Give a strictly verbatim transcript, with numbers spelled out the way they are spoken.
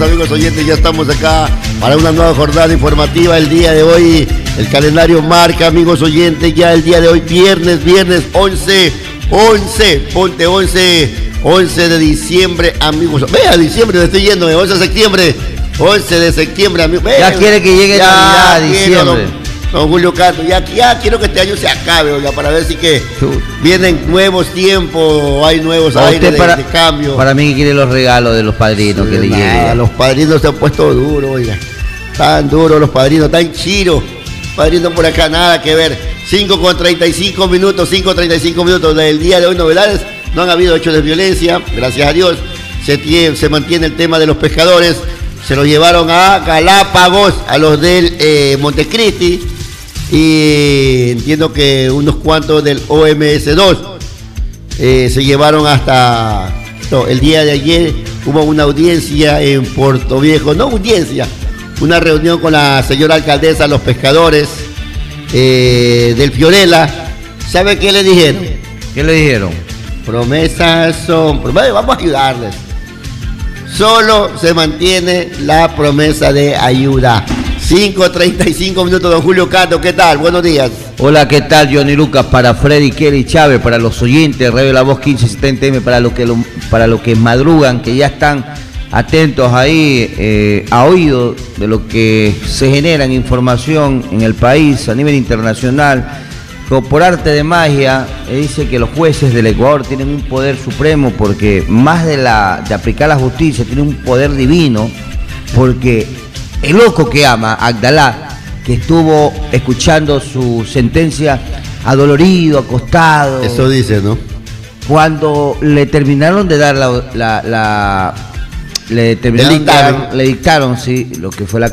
Amigos oyentes, ya estamos acá para una nueva jornada informativa. El día de hoy, el calendario marca, amigos oyentes, ya el día de hoy, viernes, viernes once, once, ponte once, once de diciembre, amigos. Vea, diciembre, me estoy yendo, once de septiembre, once de septiembre, amigos. Vea, ya quiere que llegue ya, Navidad, diciembre. Don, don Julio Cato, ya, ya quiero que este año se acabe, oiga, para ver si que vienen nuevos tiempos, hay nuevos aires de, para, de cambio. Para mí que quiere los regalos de los padrinos, sí, que le lleguen. Los padrinos se han puesto duros, oiga. Tan duros los padrinos, tan chiros. Padrinos por acá, nada que ver. cinco con treinta y cinco minutos, cinco con treinta y cinco minutos del día de hoy, novedades. No han habido hechos de violencia, gracias a Dios. Se, tiene, se mantiene el tema de los pescadores. Se los llevaron a Galápagos, a los del eh, Montecristi. Y entiendo que unos cuantos del O M S dos eh, se llevaron hasta... No, el día de ayer hubo una audiencia en Puerto Viejo, no audiencia, una reunión con la señora alcaldesa, los pescadores eh, del Fiorella. ¿Sabe qué le dijeron? ¿Qué le dijeron? Promesas son... Vamos a ayudarles. Solo se mantiene la promesa de ayuda. cinco treinta y cinco minutos, don Julio Cato, ¿qué tal? Buenos días. Hola, ¿qué tal? Johnny Lucas para Freddy, Kelly Chávez, para los oyentes, Radio La Voz quince setenta M, para los que, lo, para los que madrugan, que ya están atentos ahí, eh, a oído de lo que se genera en información en el país a nivel internacional. Por arte de magia, eh, dice que los jueces del Ecuador tienen un poder supremo porque más de, la, de aplicar la justicia, tienen un poder divino, porque el loco que ama, Abdalá, que estuvo escuchando su sentencia adolorido, acostado. Eso dice, ¿no? Cuando le terminaron de dar la... la, la le, terminaron le dictaron, de dar, le dictaron, sí, lo que fue la